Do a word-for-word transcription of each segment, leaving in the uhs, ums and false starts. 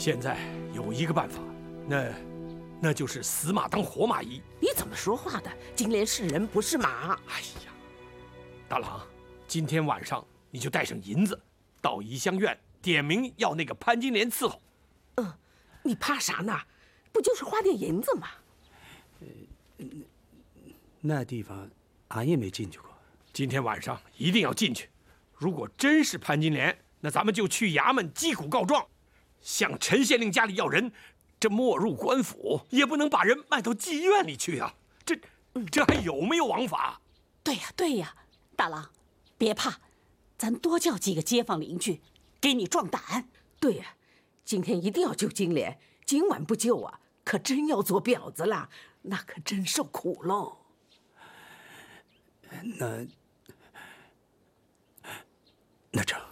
现在有一个办法，那那就是死马当活马医。 你怎么说话的？金莲是人不是马。 哎呀，大郎，今天晚上你就带上银子，到怡香院点名要那个潘金莲伺候。 嗯，你怕啥呢？不就是花点银子吗？ 呃，那地方俺也没进去过。 今天晚上一定要进去。如果真是潘金莲，那咱们就去衙门击鼓告状，向陈县令家里要人。这没入官府，也不能把人卖到妓院里去啊！这这还有没有王法？ 对呀对呀，大郎，别怕，咱多叫几个街坊邻居，给你壮胆。 对呀，今天一定要救金莲，今晚不救啊，可真要做婊子了，那可真受苦喽。 那那成。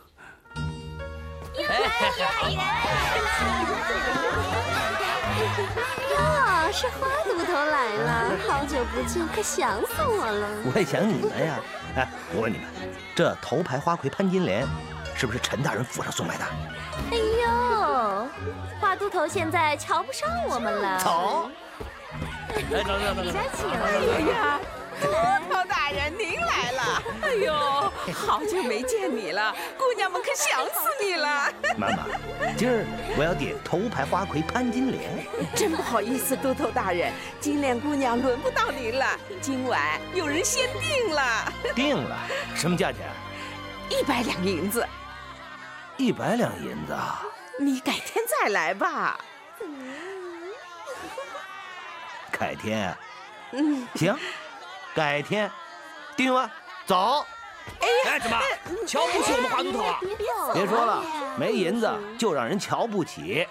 哟，是花都头来了，好久不见，可想死我了。 我也想你们呀。哎，我问你们，这头牌花魁潘金莲，是不是陈大人府上送来的？ 哎呦，花都头现在瞧不上我们了。 走，来走走走走。 佳琪， 哎呀，都头大人您来了！哎呦，好久没见你了，姑娘们可想死你了。 妈妈，今儿我要点头牌花魁潘金莲。 真不好意思，都头大人，金莲姑娘轮不到您了，今晚有人先定了。 定了？什么价钱？ 一百两银子。 一百两银子啊？ 你改天再来吧。 改天？ 嗯， 行，改天，定了，走。 哎，怎么瞧不起我们花都头啊？ 别说了，没银子就让人瞧不起。